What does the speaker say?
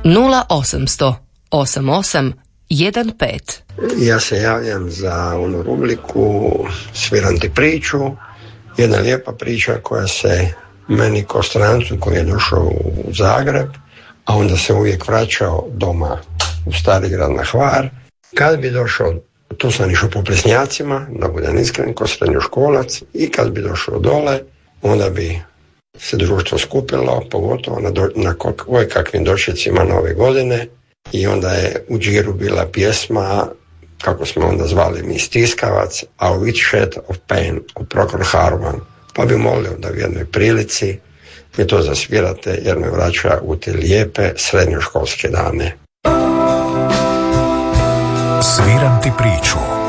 0800 88 15. Ja se javljam za onu rubriku Sviram ti priču. Jedna lijepa priča koja se meni ko strancu koji je došao u Zagreb, a onda se uvijek vraćao doma u Stari Grad na Hvar. Kad bi došao, tu sam išao po Plesnjacima, da budem iskren, ko srednjoškolac, i kad bi došao dole, onda bi se društvo skupilo, pogotovo na kakvim dočecima Nove godine, i onda je u džiru bila pjesma, kako smo onda zvali mi, Stiskavac, A Which Shed of Pain, u Procol Harum. Pa bi molio da u jednoj prilici mi to zasvirate, jer me vraća u te lijepe srednjoškolske dane. Sviram ti priču.